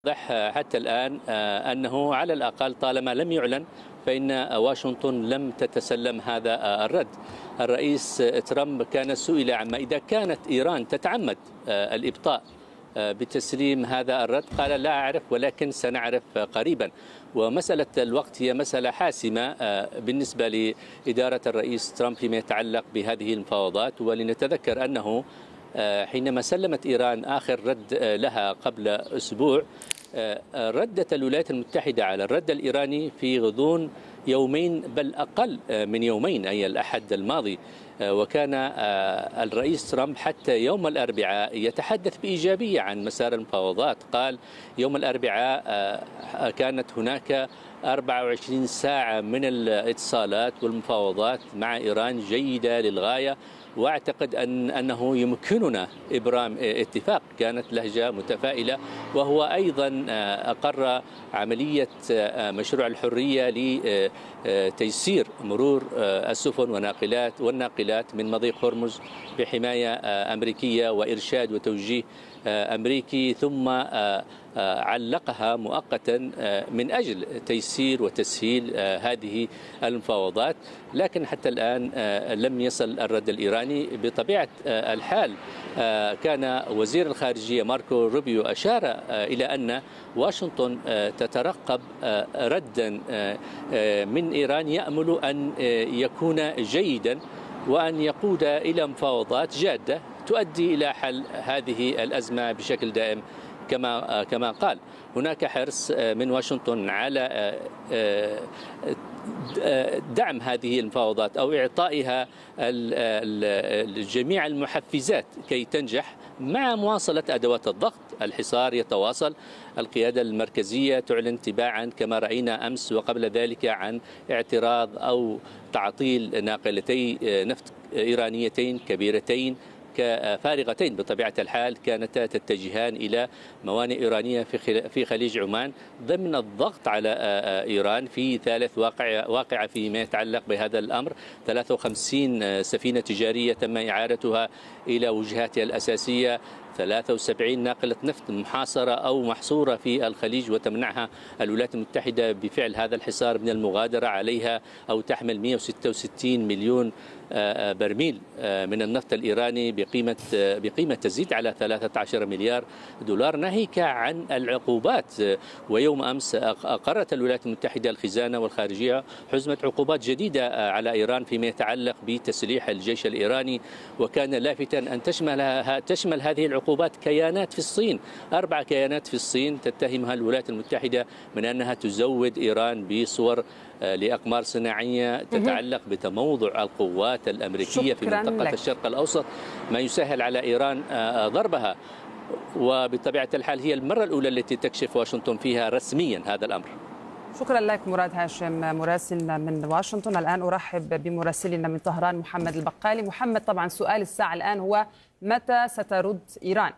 واضح حتى الآن أنه على الأقل طالما لم يعلن فإن واشنطن لم تتسلم هذا الرد. الرئيس ترامب كان سئل عما إذا كانت إيران تتعمد الإبطاء بتسليم هذا الرد، قال لا أعرف ولكن سنعرف قريبا. ومسألة الوقت هي مسألة حاسمة بالنسبة لإدارة الرئيس ترامب فيما يتعلق بهذه المفاوضات. ولنتذكر أنه حينما سلمت إيران آخر رد لها قبل أسبوع، ردت الولايات المتحدة على الرد الإيراني في غضون يومين بل أقل من يومين، أي الأحد الماضي. وكان الرئيس ترامب حتى يوم الأربعاء يتحدث بإيجابية عن مسار المفاوضات. قال يوم الأربعاء كانت هناك 24 ساعة من الاتصالات والمفاوضات مع إيران جيدة للغاية، واعتقد أنه يمكننا إبرام اتفاق. كانت لهجة متفائلة. وهو أيضا أقر عملية مشروع الحرية لتيسير مرور السفن والناقلات من مضيق هرمز بحماية أمريكية وإرشاد وتوجيه أمريكي، ثم علقها مؤقتا من أجل تيسير وتسهيل هذه المفاوضات. لكن حتى الآن لم يصل الرد الإيراني. بطبيعة الحال كان وزير الخارجية ماركو روبيو أشار إلى أن واشنطن تترقب ردا من إيران يأمل أن يكون جيدا وأن يقود إلى مفاوضات جادة تؤدي إلى حل هذه الأزمة بشكل دائم. كما قال هناك حرص من واشنطن على دعم هذه المفاوضات أو إعطائها جميع المحفزات كي تنجح، مع مواصلة أدوات الضغط. الحصار يتواصل، القيادة المركزية تعلن تباعا كما رأينا أمس وقبل ذلك عن اعتراض أو تعطيل ناقلتي نفط إيرانيتين كبيرتين فارغتين بطبيعة الحال، كانتا تتجهان إلى موانئ إيرانية في خليج عمان ضمن الضغط على إيران في ثالث واقعة فيما يتعلق بهذا الأمر. 53 سفينة تجارية تم إعادتها إلى وجهاتها الأساسية. 73 ناقلة نفط محاصرة أو محصورة في الخليج، وتمنعها الولايات المتحدة بفعل هذا الحصار من المغادرة عليها، أو تحمل 166 مليون برميل من النفط الإيراني بقيمة تزيد على 13 مليار دولار، ناهيك عن العقوبات. ويوم أمس أقرت الولايات المتحدة الخزانة والخارجية حزمة عقوبات جديدة على إيران فيما يتعلق بتسليح الجيش الإيراني. وكان لافتا أن تشمل هذه العقوبات كيانات في الصين. 4 كيانات في الصين تتهمها الولايات المتحدة من أنها تزود إيران بصور لأقمار صناعية تتعلق بتموضع القوات الأمريكية في منطقة الشرق الأوسط، ما يسهل على إيران ضربها. وبطبيعة الحال هي المرة الأولى التي تكشف واشنطن فيها رسميا هذا الأمر. شكرا لك مراد هاشم مراسلنا من واشنطن. الآن أرحب بمراسلنا من طهران محمد البقالي. محمد، طبعا سؤال الساعة الآن هو متى سترد إيران؟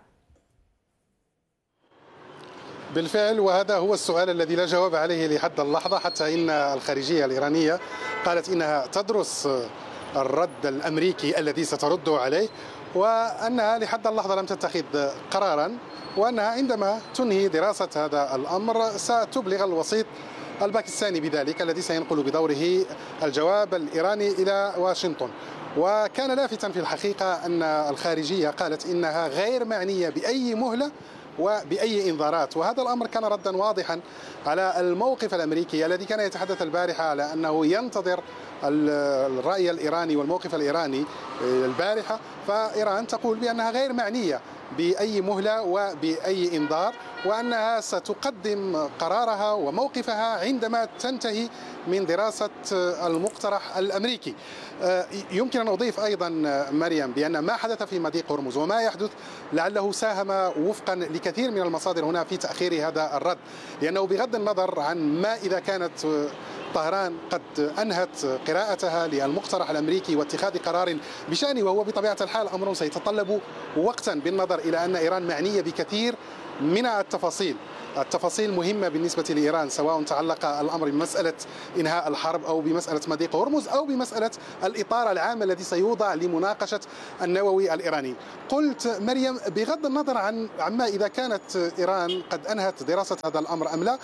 بالفعل، وهذا هو السؤال الذي لا جواب عليه لحد اللحظة، حتى إن الخارجية الإيرانية قالت إنها تدرس الرد الأمريكي الذي سترد عليه، وأنها لحد اللحظة لم تتخذ قرارا، وأنها عندما تنهي دراسة هذا الأمر ستبلغ الوسيط الباكستاني بذلك، الذي سينقل بدوره الجواب الإيراني إلى واشنطن. وكان لافتا في الحقيقة أن الخارجية قالت إنها غير معنية بأي مهلة وبأي إنذارات، وهذا الأمر كان ردا واضحا على الموقف الأمريكي الذي كان يتحدث البارحة على أنه ينتظر الرأي الإيراني والموقف الإيراني البارحة. فإيران تقول بأنها غير معنية بأي مهلة وبأي إنذار، وأنها ستقدم قرارها وموقفها عندما تنتهي من دراسة المقترح الأمريكي. يمكن أن أضيف أيضا مريم بأن ما حدث في مضيق هرمز وما يحدث لعله ساهم وفقا لكثير من المصادر هنا في تأخير هذا الرد، لأنه بغض النظر عن ما إذا كانت طهران قد أنهت قراءتها للمقترح الأمريكي واتخاذ قرار بشأنه، وهو بطبيعة الحال أمر سيتطلب وقتا بالنظر إلى أن إيران معنية بكثير من التفاصيل. التفاصيل مهمة بالنسبة لإيران، سواء تعلق الأمر بمسألة إنهاء الحرب أو بمسألة مضيق هرمز أو بمسألة الإطار العام الذي سيوضع لمناقشة النووي الإيراني. قلت مريم بغض النظر عما إذا كانت إيران قد أنهت دراسة هذا الأمر أم لا،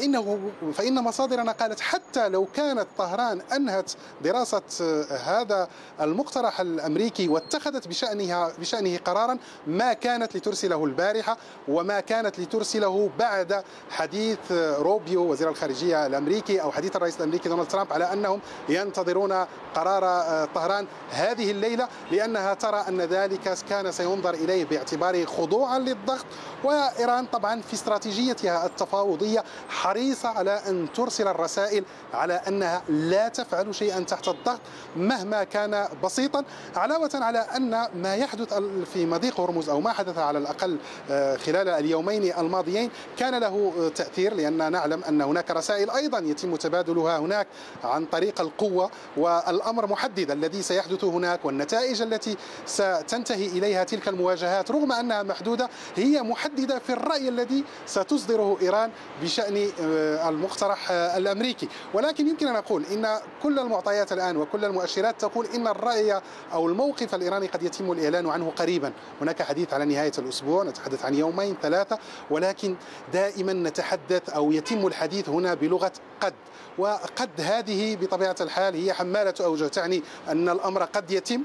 فإن مصادرنا قالت حتى لو كانت طهران أنهت دراسة هذا المقترح الأمريكي واتخذت بشأنه قرارا، ما كانت لترسله البارحة وما كانت لترسله بعد حديث روبيو وزير الخارجية الأمريكي أو حديث الرئيس الأمريكي دونالد ترامب على أنهم ينتظرون قرار طهران هذه الليلة، لأنها ترى أن ذلك كان سينظر إليه باعتباره خضوعا للضغط. وإيران طبعا في استراتيجيتها التفاوضية حريصة على أن ترسل الرسائل على أنها لا تفعل شيئا تحت الضغط مهما كان بسيطا، علاوة على أن ما يحدث في مضيق هرمز أو ما حدث على الأقل خلال اليومين الماضيين كان له تأثير، لأننا نعلم أن هناك رسائل أيضا يتم تبادلها هناك عن طريق القوة، والأمر محدد الذي سيحدث هناك والنتائج التي ستنتهي إليها تلك المواجهات رغم أنها محدودة هي محددة في الرأي الذي ستصدره إيران بشأن المقترح الأمريكي. ولكن يمكن أن نقول إن كل المعطيات الآن وكل المؤشرات تقول إن الرأي أو الموقف الإيراني قد يتم الإعلان عنه قريبا. هناك حديث على نهاية الأسبوع، نتحدث عن يومين ثلاثة، ولكن دائما نتحدث أو يتم الحديث هنا بلغة قد، وقد هذه بطبيعة الحال هي حمالة أوجه، تعني أن الأمر قد يتم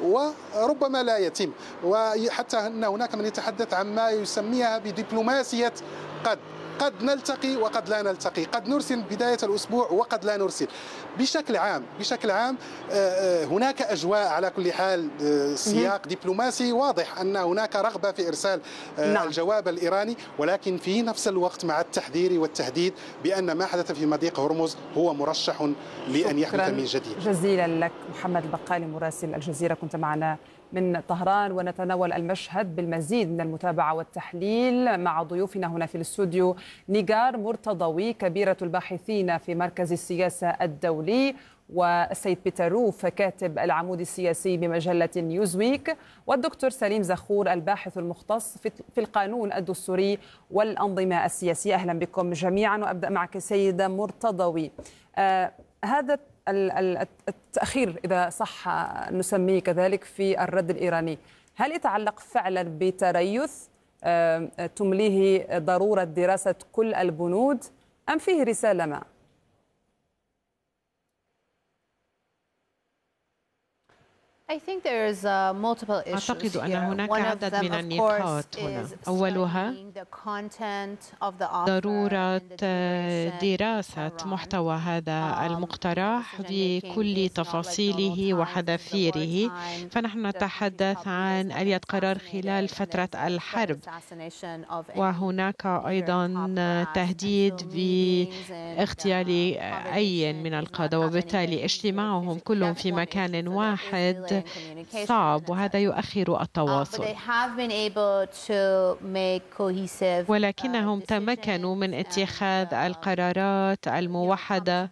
وربما لا يتم، وحتى أن هناك من يتحدث عن ما يسميها بدبلوماسية قد نلتقي وقد لا نلتقي، قد نرسل بداية الأسبوع وقد لا نرسل. بشكل عام هناك أجواء على كل حال، سياق دبلوماسي واضح أن هناك رغبة في إرسال الجواب الإيراني، ولكن في نفس الوقت مع التحذير والتهديد بأن ما حدث في مضيق هرمز هو مرشح لأن يحدث من جديد. جزيلا لك محمد البقالي مراسل الجزيرة، كنت معنا من طهران، ونتناول المشهد بالمزيد من المتابعة والتحليل مع ضيوفنا هنا في الاستوديو نيغار مرتضوي كبيرة الباحثين في مركز السياسة الدولي، والسيد بيتر روف كاتب العمود السياسي بمجلة نيوزويك، والدكتور سليم زخور الباحث المختص في القانون الدستوري والأنظمة السياسية. أهلا بكم جميعا، وأبدأ معك سيد مرتضوي. هذا التأخير إذا صح نسميه كذلك في الرد الإيراني، هل يتعلق فعلا بتريث تمليه ضرورة دراسة كل البنود أم فيه رسالة ما؟ أعتقد أن هناك عدد من النقاط هنا. أولها ضرورة دراسة محتوى هذا المقترح بكل تفاصيله وحذافيره، فنحن نتحدث عن آلية قرار خلال فترة الحرب، وهناك أيضا تهديد باغتيال أي من القادة، وبالتالي اجتماعهم كلهم في مكان واحد صعب، وهذا يؤخر التواصل. ولكنهم تمكنوا من اتخاذ القرارات الموحدة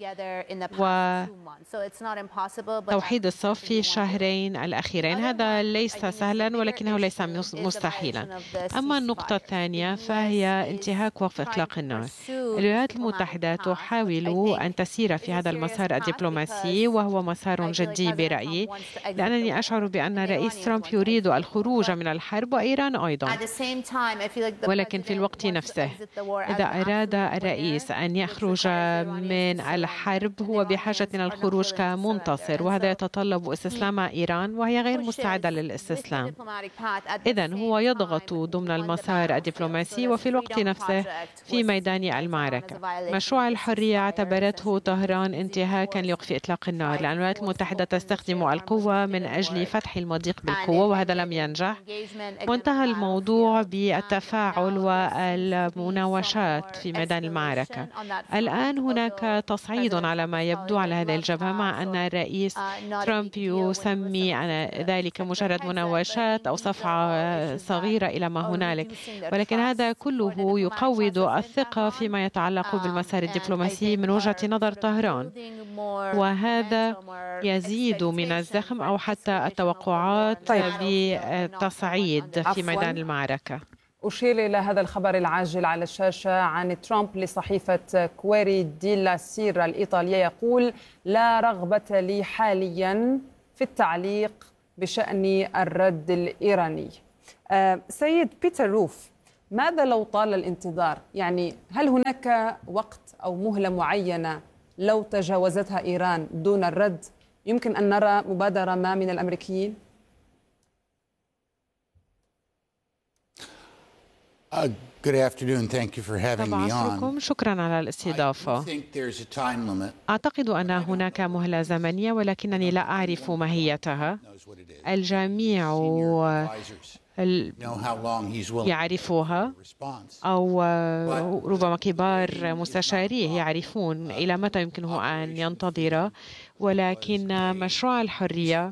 وتوحيد الصف في الشهرين الأخيرين. هذا ليس سهلا ولكنه ليس مستحيلا. أما النقطة الثانية فهي انتهاك وقف إطلاق النار. الولايات المتحدة تحاول أن تسير في هذا المسار الدبلوماسي، وهو مسار جدي برأيي، لأنني أشعر بأن الرئيس ترامب يريد الخروج من الحرب وإيران أيضا. ولكن في الوقت نفسه إذا أراد الرئيس أن يخرج من الحرب هو بحاجة إلى الخروج كمنتصر، وهذا يتطلب استسلام إيران وهي غير مستعدة للاستسلام. إذن هو يضغط ضمن المسار الدبلوماسي وفي الوقت نفسه في ميدان المعركة. مشروع الحرية اعتبرته طهران انتهاكا لوقف إطلاق النار، لأن الولايات المتحدة تستخدم القوة من أجل فتح المضيق بالقوة، وهذا لم ينجح، وانتهى الموضوع بالتفاعل والمناوشات في ميدان المعركة. الآن هناك تصعيد على ما يبدو على هذه الجبهة، مع أن الرئيس ترامب يسمي ذلك مجرد مناوشات أو صفعة صغيرة إلى ما هنالك، ولكن هذا كله يقوض الثقة فيما يتعلق بالمسار الدبلوماسي من وجهة نظر طهران، وهذا يزيد من الزخم أو حتى التوقعات بالتصعيد في ميدان المعركة. أشير إلى هذا الخبر العاجل على الشاشة عن ترامب لصحيفة كويري دي لا سيرا الإيطالية، يقول: لا رغبة لي حاليا في التعليق بشأن الرد الإيراني. سيد بيتر روف، ماذا لو طال الانتظار؟ يعني هل هناك وقت أو مهلة معينة لو تجاوزتها إيران دون الرد يمكن أن نرى مبادرة ما من الأمريكيين؟ Good afternoon. Thank you for having me on. شكرا على الاستضافة. أعتقد أن هناك مهلة زمنية ولكنني لا أعرف ماهيتها. الجميع يعرفوها، أو ربما كبار مستشاريه يعرفون إلى متى يمكنه أن ينتظر، ولكن مشروع الحرية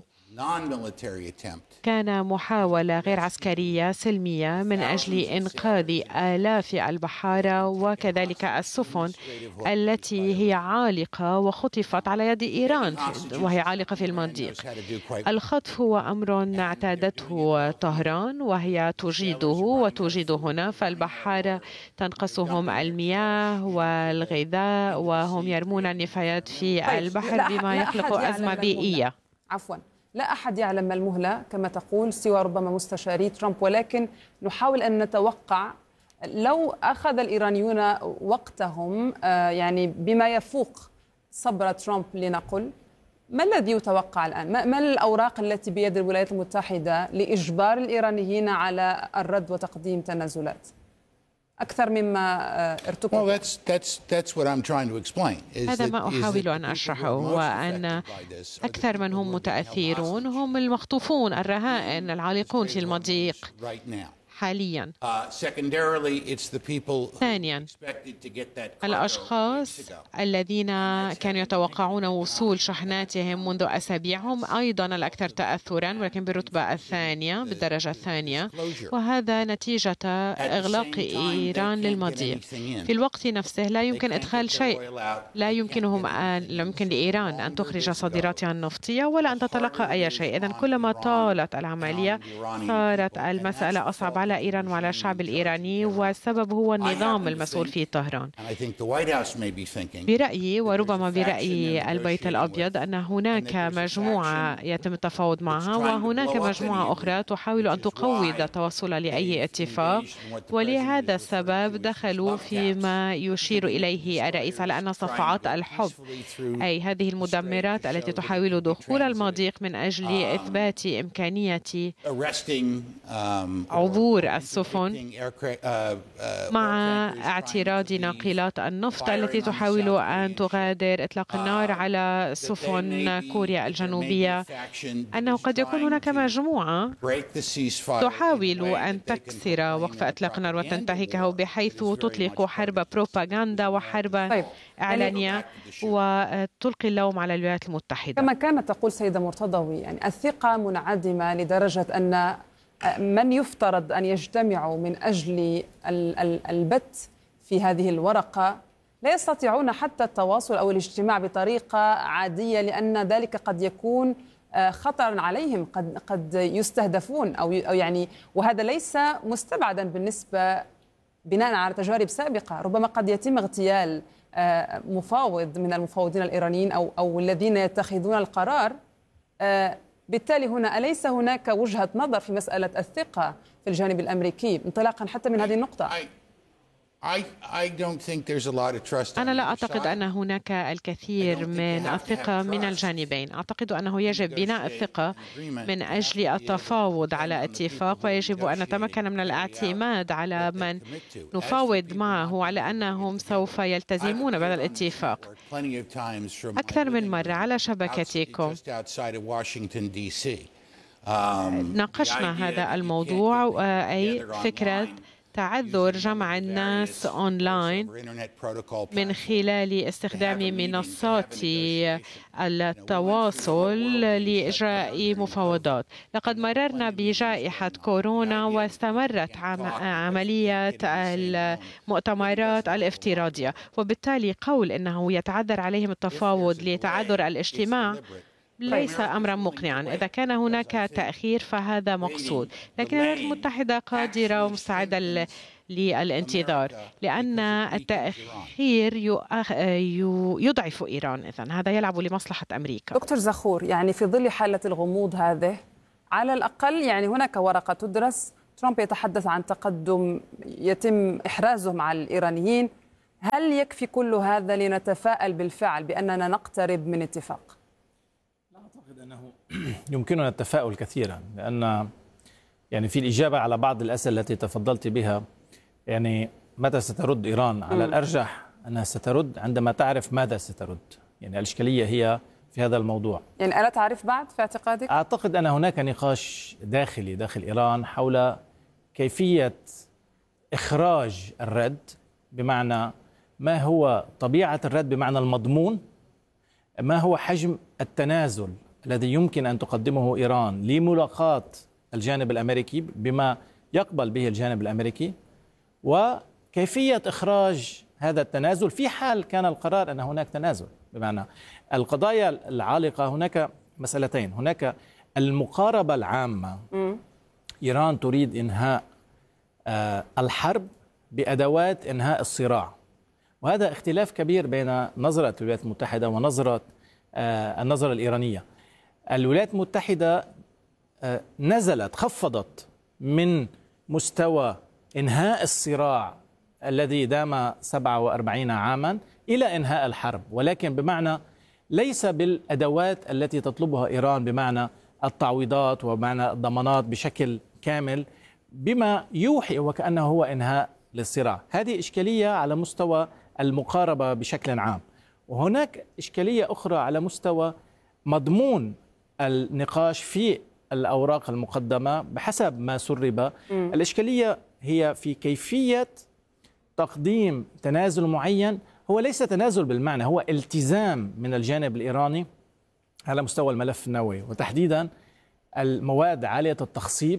كان محاولة غير عسكرية سلمية من أجل إنقاذ آلاف البحارة وكذلك السفن التي هي عالقة وخطفت على يد إيران وهي عالقة في المضيق. الخطف هو أمر اعتادته طهران وهي تجيده وتجيد هنا، فالبحارة تنقصهم المياه والغذاء وهم يرمون النفايات في البحر بما يخلق أزمة بيئية. عفواً، لا أحد يعلم ما المهلة كما تقول سوى ربما مستشاري ترامب، ولكن نحاول أن نتوقع لو أخذ الإيرانيون وقتهم يعني بما يفوق صبر ترامب لنقل، ما الذي يتوقع الآن؟ ما الأوراق التي بيد الولايات المتحدة لإجبار الإيرانيين على الرد وتقديم تنازلات أكثر مما ارتكب؟ هذا ما أحاول أن أشرحه، هو أن أكثر من هم متأثرون هم المخطوفون الرهائن العالقون في المضيق حاليا. ثانيا، الأشخاص الذين كانوا يتوقعون وصول شحناتهم منذ أسابيع هم أيضا الأكثر تأثرا، ولكن بالرتبة الثانية بالدرجة الثانية، وهذا نتيجة إغلاق إيران للمضيق. في الوقت نفسه لا يمكن إدخال شيء، لا يمكن لإيران أن تخرج صادراتها النفطية ولا أن تتلقى أي شيء. إذن كلما طالت العملية صارت المسألة أصعب على إيران وعلى الشعب الإيراني، والسبب هو النظام المسؤول في طهران. برأيي وربما برأي البيت الأبيض أن هناك مجموعة يتم التفاوض معها وهناك مجموعة أخرى تحاول أن تقوض التوصل لأي اتفاق، ولهذا السبب دخلوا فيما يشير إليه الرئيس على أن صفعات الحب، أي هذه المدمرات التي تحاول دخول المضيق من أجل إثبات إمكانية عبور السفن مع اعتراض ناقلات النفط التي تحاول أن تغادر إطلاق النار على سفن كوريا الجنوبية، أنه قد يكون هناك مجموعة تحاول أن تكسر وقف إطلاق النار وتنتهكه بحيث تطلق حرب بروباغندا وحرب إعلانية وتلقي اللوم على الولايات المتحدة. كما كانت تقول سيدة مرتضوي، يعني الثقة منعدمة لدرجة أن من يفترض أن يجتمعوا من أجل البت في هذه الورقة لا يستطيعون حتى التواصل أو الاجتماع بطريقة عادية، لأن ذلك قد يكون خطرا عليهم، قد يستهدفون أو يعني، وهذا ليس مستبعدا بالنسبة بناء على تجارب سابقة. ربما قد يتم اغتيال مفاوض من المفاوضين الإيرانيين أو الذين يتخذون القرار. بالتالي هنا أليس هناك وجهة نظر في مسألة الثقة في الجانب الأمريكي انطلاقا حتى من هذه النقطة؟ أنا لا أعتقد أن هناك الكثير من الثقة من الجانبين. أعتقد أنه يجب بناء الثقة من أجل التفاوض على اتفاق، ويجب أن نتمكن من الاعتماد على من نفاوض معه على أنهم سوف يلتزمون بهذا الاتفاق. أكثر من مرة على شبكتكم ناقشنا هذا الموضوع، أي فكرة تعذر جمع الناس أونلاين من خلال استخدام منصات التواصل لإجراء مفاوضات. لقد مررنا بجائحة كورونا واستمرت عملية المؤتمرات الافتراضية، وبالتالي قول إنه يتعذر عليهم التفاوض لتعذر الاجتماع ليس أمرا مقنعا. إذا كان هناك تأخير فهذا مقصود، لكن الولايات المتحدة قادرة ومستعدة للانتظار، لأن التأخير يضعف إيران. إذن هذا يلعب لمصلحة أمريكا. دكتور زخور، يعني في ظل حالة الغموض هذه على الأقل يعني هناك ورقة تدرس، ترامب يتحدث عن تقدم يتم إحرازه مع الإيرانيين. هل يكفي كل هذا لنتفائل بالفعل بأننا نقترب من اتفاق؟ لا أعتقد أنه يمكننا التفاؤل كثيرا، لأن يعني في الإجابة على بعض الأسئلة التي تفضلت بها، يعني متى سترد إيران؟ على الأرجح أنها سترد عندما تعرف ماذا سترد. يعني الإشكالية هي في هذا الموضوع. يعني ألا تعرف بعد في اعتقادك؟ أعتقد أن هناك نقاش داخلي داخل إيران حول كيفية إخراج الرد، بمعنى ما هو طبيعة الرد بمعنى المضمون، ما هو حجم التنازل الذي يمكن أن تقدمه إيران لملاقاة الجانب الأمريكي بما يقبل به الجانب الأمريكي، وكيفية إخراج هذا التنازل في حال كان القرار أن هناك تنازل. بمعنى القضايا العالقة هناك مسألتين، هناك المقاربة العامة. إيران تريد إنهاء الحرب بأدوات إنهاء الصراع، وهذا اختلاف كبير بين نظرة الولايات المتحدة ونظرة النظرة الإيرانية. الولايات المتحدة خفضت من مستوى إنهاء الصراع الذي دام 47 عاما إلى إنهاء الحرب، ولكن بمعنى ليس بالأدوات التي تطلبها إيران، بمعنى التعويضات وبمعنى الضمانات بشكل كامل، بما يوحي وكأنه هو إنهاء للصراع. هذه إشكالية على مستوى المقاربة بشكل عام، وهناك إشكالية أخرى على مستوى مضمون النقاش في الأوراق المقدمة بحسب ما سرب. الإشكالية هي في كيفية تقديم تنازل معين، هو ليس تنازل بالمعنى، هو التزام من الجانب الإيراني على مستوى الملف النووي، وتحديدا المواد عالية التخصيب.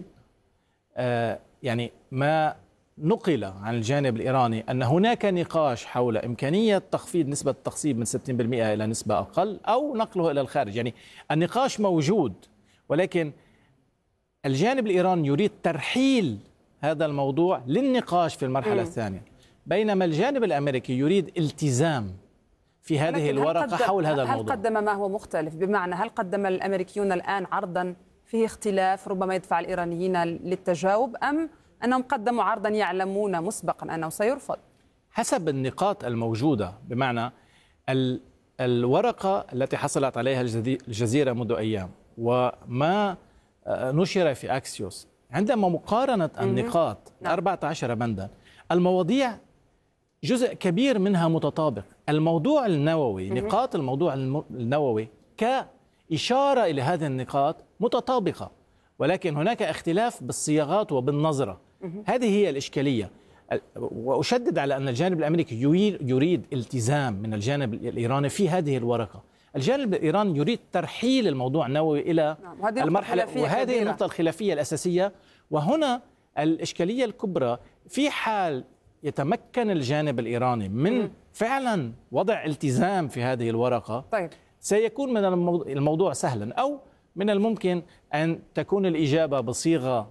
يعني ما نقل عن الجانب الإيراني أن هناك نقاش حول إمكانية تخفيض نسبة التخصيب من 60% إلى نسبة أقل أو نقله إلى الخارج. يعني النقاش موجود، ولكن الجانب الإيراني يريد ترحيل هذا الموضوع للنقاش في المرحلة الثانية، بينما الجانب الأمريكي يريد التزام في هذه الورقة حول هذا الموضوع. هل قدم ما هو مختلف؟ بمعنى هل قدم الأمريكيون الآن عرضا فيه اختلاف ربما يدفع الإيرانيين للتجاوب، أم أنهم قدموا عرضا يعلمون مسبقا أنه سيرفض؟ حسب النقاط الموجودة، بمعنى الورقة التي حصلت عليها الجزيرة منذ أيام وما نشر في أكسيوس، عندما مقارنة النقاط 14 بندا، المواضيع جزء كبير منها متطابق. الموضوع النووي، نقاط الموضوع النووي كإشارة إلى هذه النقاط متطابقة، ولكن هناك اختلاف بالصياغات وبالنظرة. هذه هي الإشكالية. وأشدد على أن الجانب الأمريكي يريد التزام من الجانب الإيراني في هذه الورقة. الجانب الإيراني يريد ترحيل الموضوع النووي إلى المرحلة، وهذه النقطة الخلافية الأساسية. وهنا الإشكالية الكبرى، في حال يتمكن الجانب الإيراني من فعلا وضع التزام في هذه الورقة، طيب، سيكون من الموضوع سهلا، أو من الممكن أن تكون الإجابة بصيغة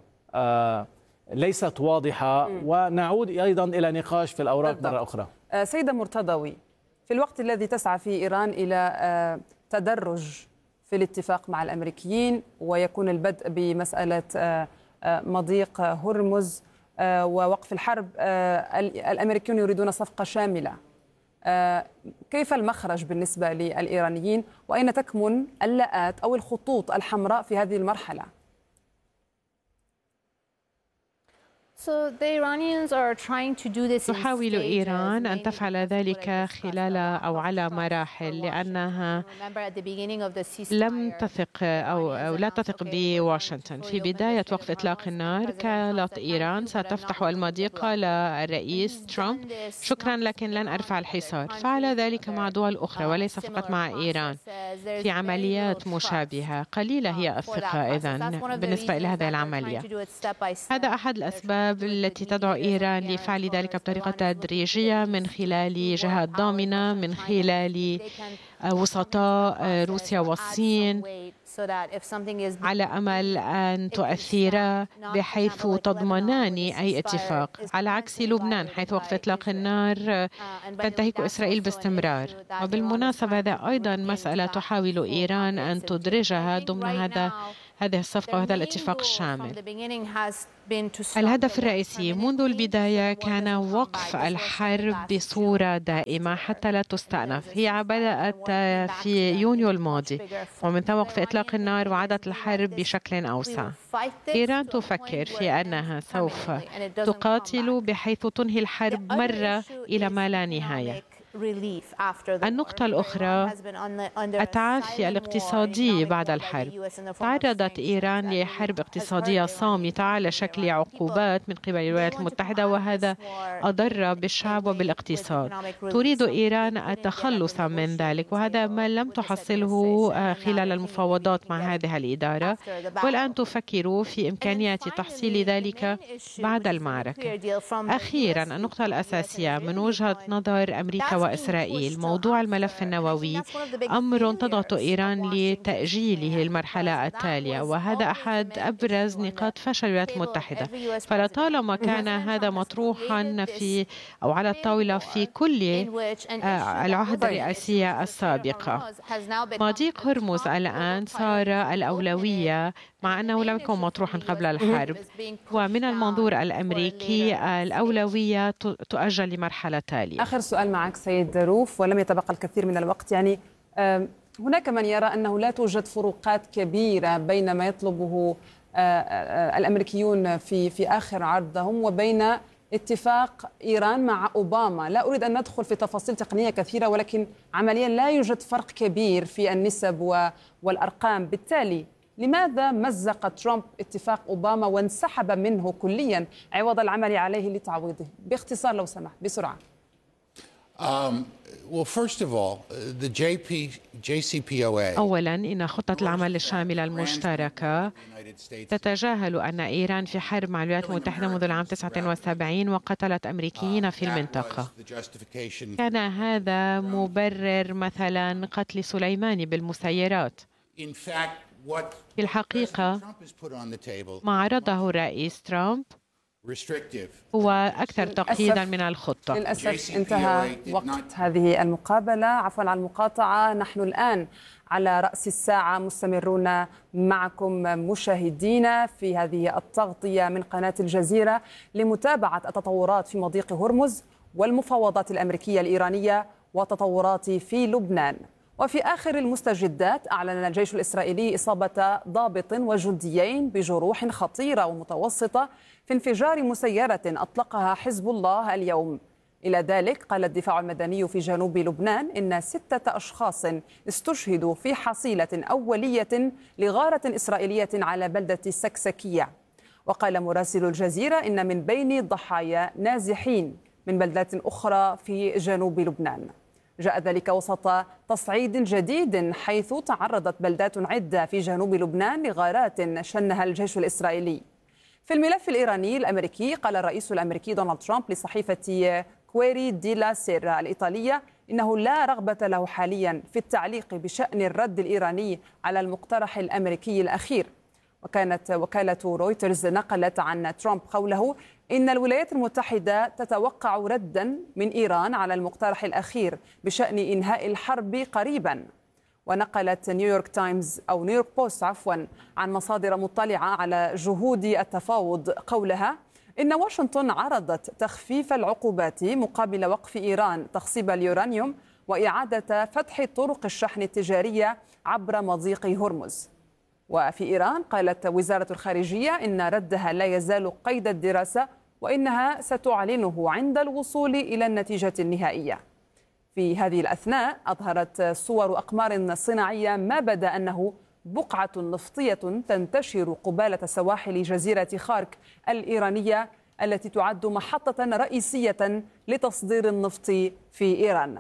ليست واضحة، ونعود أيضا إلى نقاش في الأوراق مرة أخرى. سيدة مرتضوي، في الوقت الذي تسعى فيه إيران إلى تدرج في الاتفاق مع الأمريكيين ويكون البدء بمسألة مضيق هرمز ووقف الحرب، الأمريكيون يريدون صفقة شاملة. كيف المخرج بالنسبة للإيرانيين، وأين تكمن اللاءات أو الخطوط الحمراء في هذه المرحلة؟ تحاول إيران أن تفعل ذلك خلال أو على مراحل، لأنها لم تثق أو لا تثق بواشنطن. في بداية وقف إطلاق النار كانت إيران ستفتح المضيق للرئيس ترامب شكرا لكن لن أرفع الحصار. فعل ذلك مع دول أخرى وليس فقط مع إيران في عمليات مشابهة. قليلة هي الثقة إذن بالنسبة إلى هذه العملية. هذا أحد الأسباب التي تدعو إيران لفعل ذلك بطريقة تدريجية من خلال جهات ضامنة، من خلال وسطاء روسيا والصين، على أمل أن تؤثرا بحيث تضمنان أي اتفاق، على عكس لبنان حيث وقف إطلاق النار تنتهك إسرائيل باستمرار. وبالمناسبة هذا أيضا مسألة تحاول إيران أن تدرجها ضمن هذه الصفقة وهذا الاتفاق الشامل. الهدف الرئيسي منذ البداية كان وقف الحرب بصورة دائمة حتى لا تستأنف. هي بدأت في يونيو الماضي، ومن ثم وقف إطلاق النار وعادت الحرب بشكل أوسع. إيران تفكر في أنها سوف تقاتل بحيث تنهي الحرب مرة إلى ما لا نهاية. النقطة الأخرى التعافي الاقتصادي بعد الحرب. تعرضت إيران لحرب اقتصادية صامتة على شكل عقوبات من قبل الولايات المتحدة، وهذا أضر بالشعب وبالاقتصاد. تريد إيران التخلص من ذلك، وهذا ما لم تحصله خلال المفاوضات مع هذه الإدارة، والآن تفكر في إمكانية تحصيل ذلك بعد المعركة. أخيرا النقطة الأساسية من وجهة نظر أمريكا وإسرائيل، موضوع الملف النووي أمر تضغط إيران لتأجيله للمرحلة التالية، وهذا أحد أبرز نقاط فشل الولايات المتحدة. فلطالما كان هذا مطروحا أو على الطاولة في كل العهد الرئاسية السابقة، مضيق هرمز الآن صار الأولوية مع أنه لم يكن مطروحا قبل الحرب، ومن المنظور الأمريكي الأولوية تؤجل لمرحلة تالية. آخر سؤال معك سيد روف، ولم يتبقى الكثير من الوقت. يعني هناك من يرى أنه لا توجد فروقات كبيرة بين ما يطلبه الأمريكيون في آخر عرضهم وبين اتفاق إيران مع أوباما. لا أريد أن ندخل في تفاصيل تقنية كثيرة، ولكن عمليا لا يوجد فرق كبير في النسب والأرقام. بالتالي لماذا مزق ترامب اتفاق أوباما وانسحب منه كليا عوض العمل عليه لتعويضه؟ باختصار لو سمحت، بسرعة. أولاً إن خطة العمل الشاملة المشتركة تتجاهل أن إيران في حرب مع الولايات المتحدة منذ العام 79 وقتلت أمريكيين في المنطقة. كان هذا مبرر مثلاً قتل سليماني بالمسيرات. في الحقيقة ما عرضه الرئيس ترامب هو أكثر تقييدا من الخطة. للأسف انتهى وقت هذه المقابلة. عفوا على المقاطعة. نحن الآن على رأس الساعة مستمرون معكم مشاهدينا في هذه التغطية من قناة الجزيرة لمتابعة التطورات في مضيق هرمز والمفاوضات الأمريكية الإيرانية وتطورات في لبنان. وفي آخر المستجدات أعلن الجيش الإسرائيلي إصابة ضابط وجنديين بجروح خطيرة ومتوسطة في انفجار مسيرة أطلقها حزب الله اليوم. إلى ذلك قال الدفاع المدني في جنوب لبنان إن 6 أشخاص استشهدوا في حصيلة أولية لغارة إسرائيلية على بلدة سكسكية. وقال مراسل الجزيرة إن من بين الضحايا نازحين من بلدات أخرى في جنوب لبنان. جاء ذلك وسط تصعيد جديد حيث تعرضت بلدات عدة في جنوب لبنان لغارات شنها الجيش الإسرائيلي. في الملف الإيراني الأمريكي قال الرئيس الأمريكي دونالد ترامب لصحيفة كويري دي لا سيرا الإيطالية إنه لا رغبة له حاليا في التعليق بشأن الرد الإيراني على المقترح الأمريكي الأخير. وكانت وكالة رويترز نقلت عن ترامب قوله إن الولايات المتحدة تتوقع ردا من إيران على المقترح الأخير بشأن إنهاء الحرب قريبا. ونقلت نيويورك تايمز أو نيويورك بوست عن مصادر مطلعة على جهود التفاوض قولها إن واشنطن عرضت تخفيف العقوبات مقابل وقف إيران تخصيب اليورانيوم وإعادة فتح طرق الشحن التجارية عبر مضيق هرمز. وفي إيران قالت وزارة الخارجية إن ردها لا يزال قيد الدراسة وإنها ستعلنه عند الوصول إلى النتيجة النهائية. في هذه الأثناء أظهرت صور أقمار صناعية ما بدا أنه بقعة نفطية تنتشر قبالة سواحل جزيرة خارك الإيرانية التي تعد محطة رئيسية لتصدير النفط في إيران.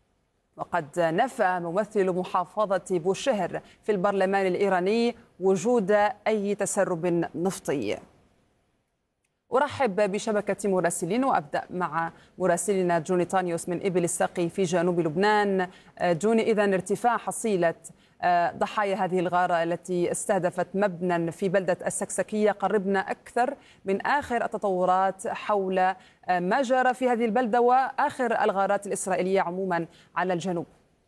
وقد نفى ممثل محافظة بوشهر في البرلمان الإيراني وجود أي تسرب نفطي. أرحب بشبكة مراسلين وأبدأ مع مراسلنا جوني تانيوس من إبل الساقي في جنوب لبنان. جوني، إذن ارتفاع حصيلة ضحايا هذه الغارة التي استهدفت مبنى في بلدة السكسكية، قربنا أكثر من آخر التطورات حول ما جرى في هذه البلدة وآخر الغارات الإسرائيلية عموما على الجنوب.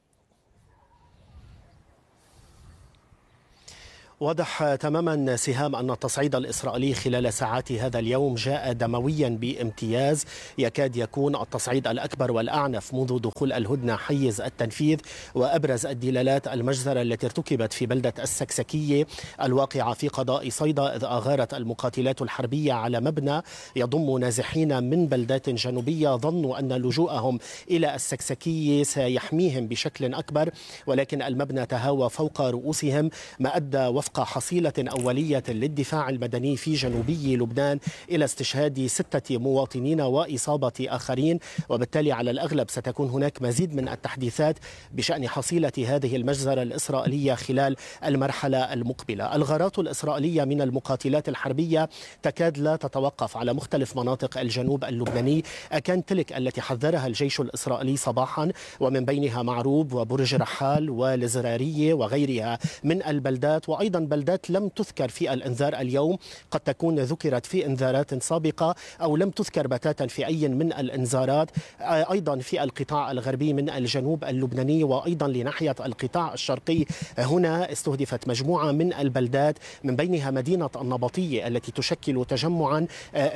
واضح تماما سهام أن التصعيد الإسرائيلي خلال ساعات هذا اليوم جاء دمويا بامتياز، يكاد يكون التصعيد الأكبر والأعنف منذ دخول الهدنة حيز التنفيذ. وأبرز الدلالات المجزرة التي ارتكبت في بلدة السكسكية الواقعة في قضاء صيدا، إذ أغارت المقاتلات الحربية على مبنى يضم نازحين من بلدات جنوبية ظنوا أن لجوءهم إلى السكسكية سيحميهم بشكل أكبر، ولكن المبنى تهاوى فوق رؤوسهم، ما أدى وفق حصيلة أولية للدفاع المدني في جنوبي لبنان إلى استشهاد 6 مواطنين وإصابة آخرين. وبالتالي على الأغلب ستكون هناك مزيد من التحديثات بشأن حصيلة هذه المجزرة الإسرائيلية خلال المرحلة المقبلة. الغارات الإسرائيلية من المقاتلات الحربية تكاد لا تتوقف على مختلف مناطق الجنوب اللبناني، أكان تلك التي حذرها الجيش الإسرائيلي صباحا، ومن بينها معروب وبرج رحال والزرارية وغيرها من البلدات، وأيضا بلدات لم تذكر في الإنذار اليوم، قد تكون ذكرت في إنذارات سابقة أو لم تذكر بتاتا في أي من الإنذارات. أيضا في القطاع الغربي من الجنوب اللبناني وأيضا لناحية القطاع الشرقي، هنا استهدفت مجموعة من البلدات، من بينها مدينة النبطية التي تشكل تجمعا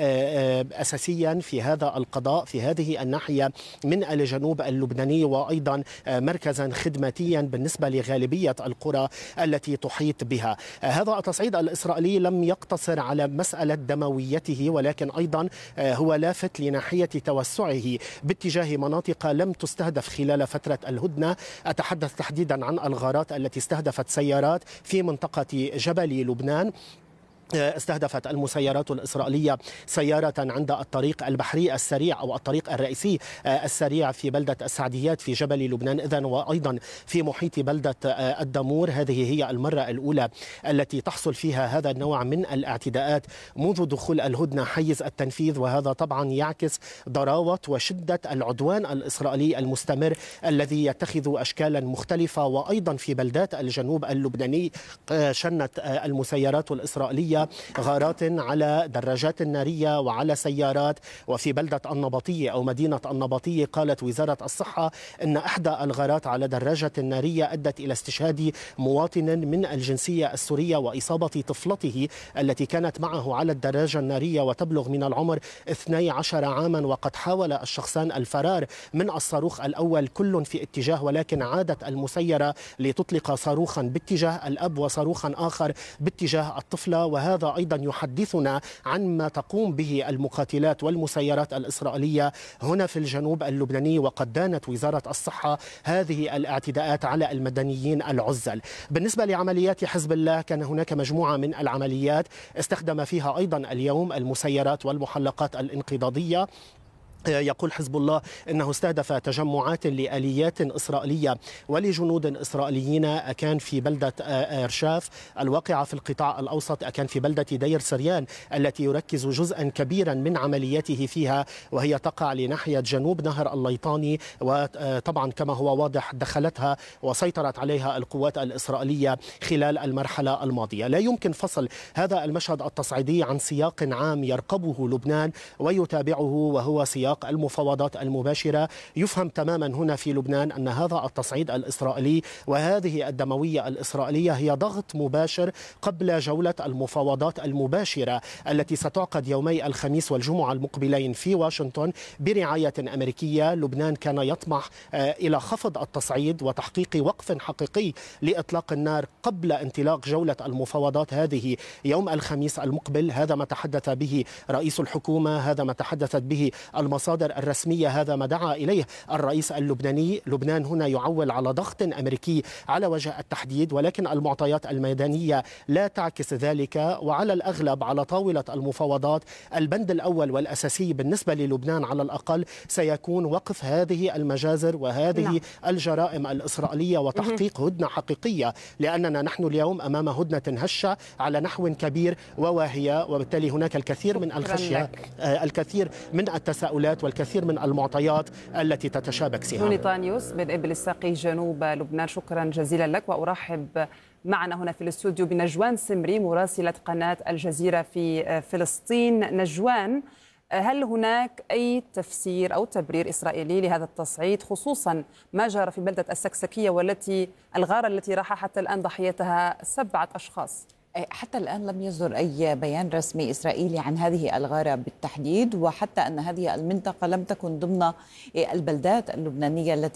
أساسيا في هذا القضاء في هذه الناحية من الجنوب اللبناني، وأيضا مركزا خدماتيا بالنسبة لغالبية القرى التي تحيط بها. هذا التصعيد الإسرائيلي لم يقتصر على مسألة دمويته، ولكن أيضا هو لافت لناحية توسعه باتجاه مناطق لم تستهدف خلال فترة الهدنة. أتحدث تحديدا عن الغارات التي استهدفت سيارات في منطقة جبل لبنان. استهدفت المسيرات الإسرائيلية سيارة عند الطريق البحري السريع أو الطريق الرئيسي السريع في بلدة السعديات في جبل لبنان إذن، وأيضا في محيط بلدة الدمور. هذه هي المرة الأولى التي تحصل فيها هذا النوع من الاعتداءات منذ دخول الهدنة حيز التنفيذ، وهذا طبعا يعكس ضراوة وشدة العدوان الإسرائيلي المستمر الذي يتخذ أشكالا مختلفة. وأيضا في بلدات الجنوب اللبناني شنت المسيرات الإسرائيلية غارات على دراجات نارية وعلى سيارات. وفي بلدة النبطية أو مدينة النبطية قالت وزارة الصحة أن إحدى الغارات على دراجة نارية أدت إلى استشهاد مواطن من الجنسية السورية وإصابة طفلته التي كانت معه على الدراجة النارية وتبلغ من العمر 12 عاما. وقد حاول الشخصان الفرار من الصاروخ الأول كل في اتجاه، ولكن عادت المسيرة لتطلق صاروخا باتجاه الأب وصاروخا آخر باتجاه الطفلة. وهذا أيضا يحدثنا عن ما تقوم به المقاتلات والمسيرات الإسرائيلية هنا في الجنوب اللبناني، وقد دانت وزارة الصحة هذه الاعتداءات على المدنيين العزل. بالنسبة لعمليات حزب الله، كان هناك مجموعة من العمليات استخدم فيها أيضا اليوم المسيرات والمحلقات الانقضاضية. يقول حزب الله أنه استهدف تجمعات لآليات إسرائيلية ولجنود إسرائيليين، أكان في بلدة إرشاف الواقعة في القطاع الأوسط، أكان في بلدة دير سريان التي يركز جزءا كبيرا من عملياته فيها، وهي تقع لناحية جنوب نهر الليطاني. وطبعا كما هو واضح دخلتها وسيطرت عليها القوات الإسرائيلية خلال المرحلة الماضية. لا يمكن فصل هذا المشهد التصعيدي عن سياق عام يرقبه لبنان ويتابعه، وهو سياق المفاوضات المباشرة. يفهم تماما هنا في لبنان أن هذا التصعيد الإسرائيلي وهذه الدموية الإسرائيلية هي ضغط مباشر قبل جولة المفاوضات المباشرة التي ستعقد يومي الخميس والجمعة المقبلين في واشنطن برعاية أمريكية. لبنان كان يطمح إلى خفض التصعيد وتحقيق وقف حقيقي لإطلاق النار قبل انطلاق جولة المفاوضات هذه يوم الخميس المقبل. هذا ما تحدث به رئيس الحكومة، هذا ما تحدثت به المصادر المصادر الرسمية هذا ما دعا إليه الرئيس اللبناني. لبنان هنا يعول على ضغط أمريكي على وجه التحديد، ولكن المعطيات الميدانية لا تعكس ذلك. وعلى الأغلب على طاولة المفاوضات البند الأول والأساسي بالنسبة للبنان على الأقل سيكون وقف هذه المجازر وهذه الجرائم الإسرائيلية وتحقيق هدنة حقيقية، لأننا نحن اليوم أمام هدنة هشة على نحو كبير وواهية، وبالتالي هناك الكثير من الخشية، الكثير من التساؤلات والكثير من المعطيات التي تتشابك سهام. نوني طانيوس من إبل الساقي جنوب لبنان، شكرا جزيلا لك. وأرحب معنا هنا في الاستوديو بنجوان سمري مراسلة قناة الجزيرة في فلسطين. نجوان، هل هناك أي تفسير أو تبرير إسرائيلي لهذا التصعيد، خصوصا ما جرى في بلدة السكسكية والتي الغارة التي راح حتى الآن ضحيتها 7 أشخاص؟ حتى الآن لم يصدر أي بيان رسمي إسرائيلي عن هذه الغارة بالتحديد، وحتى أن هذه المنطقة لم تكن ضمن البلدات اللبنانية التي